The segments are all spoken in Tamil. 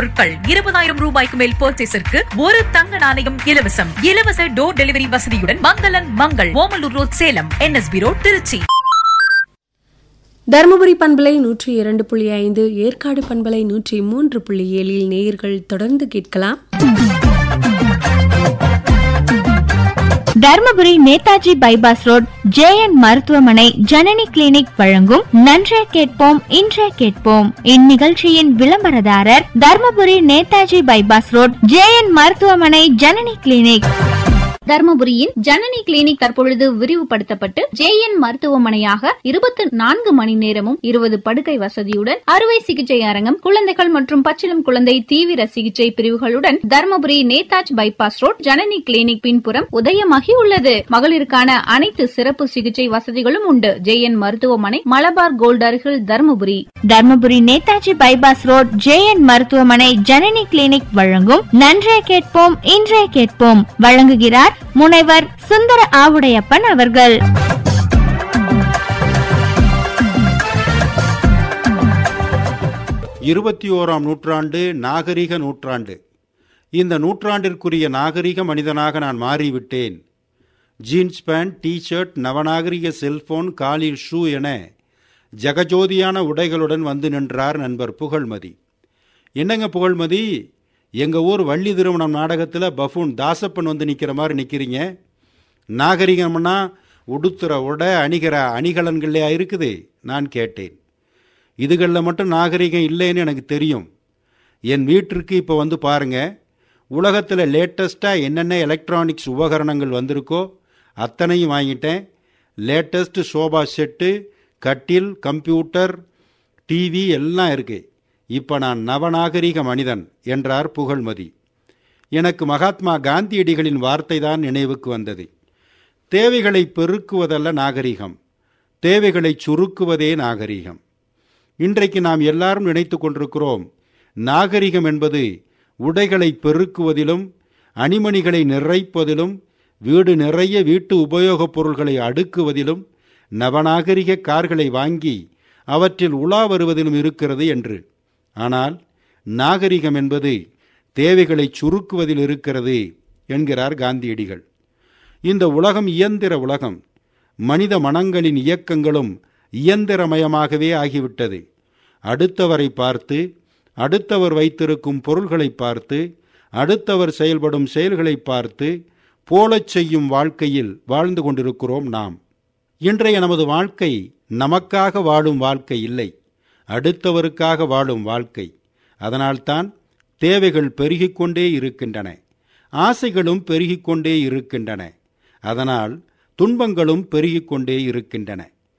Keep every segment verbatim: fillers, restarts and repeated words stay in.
பொருட்கள் இருபதாயிரம் ரூபாய்க்கு மேல் பர்ச்சேஸிற்கு ஒரு தங்க நாணயம் இலவசம். இலவச டோர் டெலிவரி வசதியுடன் மங்களன் Mangal, Omalur road, Salem, NSP road, Trichy. Dharmapuri பண்பலை நூற்றி இரண்டு புள்ளி ஐந்து, ஏற்காடு பண்பலை நூற்றி மூன்று புள்ளி ஏழில் நேயர்கள் தொடர்ந்து கேட்கலாம். Dharmapuri Netaji bypass road J N மருத்துவமனை ஜனனி கிளினிக் வழங்கும் நன்றே கேட்போம் இன்றே கேட்போம். இந்நிகழ்ச்சியின் விளம்பரதாரர் Dharmapuri Netaji bypass road J N மருத்துவமனை ஜனனி கிளினிக். தர்மபுரியின் ஜனனி கிளினிக் தற்பொழுது விரிவுபடுத்தப்பட்டு ஜே என் மருத்துவமனையாக இருபத்தி நான்கு மணி நேரமும் இருபது படுக்கை வசதியுடன் அறுவை சிகிச்சை அரங்கம், குழந்தைகள் மற்றும் பச்சிளம் குழந்தை தீவிர சிகிச்சை பிரிவுகளுடன் Dharmapuri Netaji bypass road Janani clinic பின்புறம் உதயமாகி உள்ளது. மகளிருக்கான அனைத்து சிறப்பு சிகிச்சை வசதிகளும் உண்டு. ஜே என் மருத்துவமனை, மலபார் கோல்ட் அருகில், Dharmapuri. Dharmapuri Netaji bypass road J N மருத்துவமனை ஜனனி கிளினிக் வழங்கும் நன்றே கேட்போம் இன்றே கேட்போம். வழங்குகிறார் முனைவர் சுந்தர ஆவுடையப்பன் அவர்கள். இருபத்தி ஓராம் நூற்றாண்டு நாகரிக நூற்றாண்டு. இந்த நூற்றாண்டிற்குரிய நாகரிக மனிதனாக நான் மாறிவிட்டேன். Jeans pant, T shirt, நவநாகரிக cellphone, காலில் ஷூ என ஜகஜோதியான உடைகளுடன் வந்து நின்றார் நண்பர் புகழ்மதி. என்னங்க புகழ்மதி, எங்கள் ஊர் வள்ளி திருமணம் நாடகத்தில் பஃபூன் தாசப்பன் வந்து நிற்கிற மாதிரி நிற்கிறீங்க. நாகரிகம்னா உடுத்துற உடை, அணிகிற அணிகலன்களே இருக்குது நான் கேட்டேன். இதுகளில் மட்டும் நாகரிகம் இல்லைன்னு எனக்கு தெரியும். என் வீட்டிற்கு இப்போ வந்து பாருங்கள், உலகத்தில் லேட்டஸ்ட்டாக என்னென்ன எலக்ட்ரானிக்ஸ் உபகரணங்கள் வந்திருக்கோ அத்தனையும் வாங்கிட்டேன். லேட்டஸ்ட் சோபா செட்டு, கட்டில், கம்ப்யூட்டர், டிவி எல்லாம் இருக்குது. இப்போ நான் நவநாகரிக மனிதன் என்றார் புகழ்மதி. எனக்கு மகாத்மா காந்தியடிகளின் வார்த்தை தான் நினைவுக்கு வந்தது. தேவைகளை பெருக்குவதல்ல நாகரிகம், தேவைகளை சுருக்குவதே நாகரிகம். இன்றைக்கு நாம் எல்லாரும் நினைத்து கொண்டிருக்கிறோம், நாகரிகம் என்பது உடைகளை பெருக்குவதிலும், அணிமணிகளை நிறைப்பதிலும், வீடு நிறைய வீட்டு உபயோகப் பொருள்களை அடுக்குவதிலும், நவநாகரிக கார்களை வாங்கி அவற்றில் உலா வருவதிலும் இருக்கிறது என்று. ஆனால் நாகரிகம் என்பது தேவைகளை சுருக்குவதில் இருக்கிறது என்கிறார் காந்தியடிகள். இந்த உலகம் இயந்திர உலகம். மனித மனங்களின் இயக்கங்களும் இயந்திரமயமாகவே ஆகிவிட்டது. அடுத்தவரை பார்த்து, அடுத்தவர் வைத்திருக்கும் பொருள்களை பார்த்து, அடுத்தவர் செயல்படும் செயல்களை பார்த்து போலச் செய்யும் வாழ்க்கையில் வாழ்ந்து கொண்டிருக்கிறோம் நாம். இன்றைய நமது வாழ்க்கை நமக்காக வாழும் வாழ்க்கை இல்லை, அடுத்தவருக்காக வாழும் வாழ்க்கை. அதனால்தான் தேவைகள் பெருகிக்கொண்டே இருக்கின்றன, ஆசைகளும் பெருகிக்கொண்டே இருக்கின்றன. அதனால் துன்பங்களும் பெருகிக்கொண்டே இருக்கின்றன.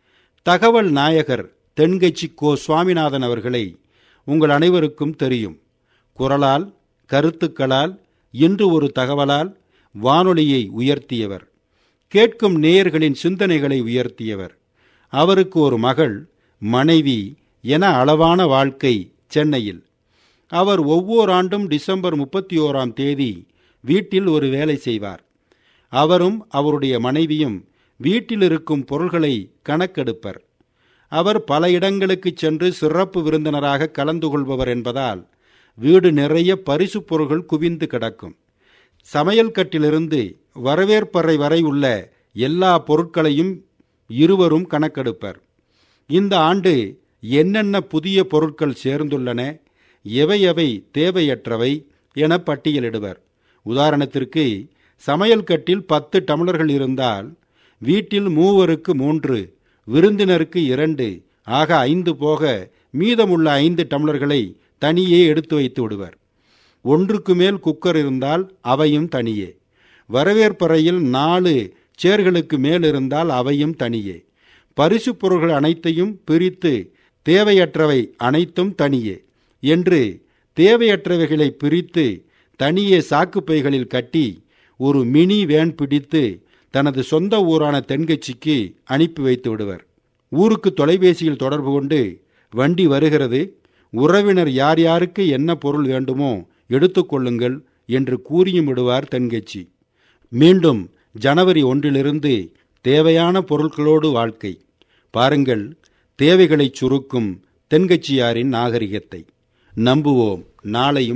தகவல் நாயகர் தென்கட்சி கோ சுவாமிநாதன் அவர்களை உங்கள் அனைவருக்கும் தெரியும். குரலால், கருத்துக்களால், இன்று ஒரு தகவலால் வானொலியை உயர்த்தியவர், கேட்கும் நேயர்களின் சிந்தனைகளை உயர்த்தியவர். அவருக்கு ஒரு மகள், மனைவி என அளவான வாழ்க்கை சென்னையில். அவர் ஒவ்வொரு ஆண்டும் டிசம்பர் முப்பத்தி ஓராம் தேதி வீட்டில் ஒரு வேலை செய்வார். அவரும் அவருடைய மனைவியும் வீட்டில் இருக்கும் பொருள்களை கணக்கெடுப்பர். அவர் பல இடங்களுக்கு சென்று சிறப்பு விருந்தினராக கலந்து கொள்பவர் என்பதால் வீடு நிறைய பரிசு பொருள்கள் குவிந்து கிடக்கும். சமையல் கட்டிலிருந்து வரவேற்பறை வரை உள்ள எல்லா பொருட்களையும் இருவரும் கணக்கெடுப்பர். இந்த ஆண்டு என்னென்ன புதிய பொருட்கள் சேர்ந்துள்ளன, எவை எவை தேவையற்றவை என பட்டியலிடுவர். உதாரணத்திற்கு, சமையல் கட்டில் பத்து டம்ளர்கள் இருந்தால் வீட்டில் மூவருக்கு மூன்று, விருந்தினருக்கு இரண்டு, ஆக ஐந்து போக மீதமுள்ள ஐந்து டம்ளர்களை தனியே எடுத்து வைத்து விடுவர். ஒன்றுக்கு மேல் குக்கர் இருந்தால் அவையும் தனியே. வரவேற்பறையில் நாலு சேர்களுக்கு மேல் இருந்தால் அவையும் தனியே. பரிசு பொருள்கள் அனைத்தையும் பிரித்து தேவையற்றவை அனைத்தும் தனியே என்று தேவையற்றவைகளை பிரித்து தனியே சாக்குப்பைகளில் கட்டி ஒரு மினி வேன் பிடித்து தனது சொந்த ஊரான தென்கட்சிக்கு அனுப்பி வைத்து விடுவர். ஊருக்கு தொலைபேசியில் தொடர்பு கொண்டு, வண்டி வருகிறது, உறவினர் யார் யாருக்கு என்ன பொருள் வேண்டுமோ எடுத்துக்கொள்ளுங்கள் என்று கூறியும் விடுவார் தென்கட்சி. மீண்டும் ஜனவரி ஒன்றிலிருந்து தேவையான பொருட்களோடு வாழ்க்கை. பாருங்கள், தேவைகளை சுருக்கும் தென்கட்சியாரின் நாகரிகத்தை. நம்புவோம், நாளையும்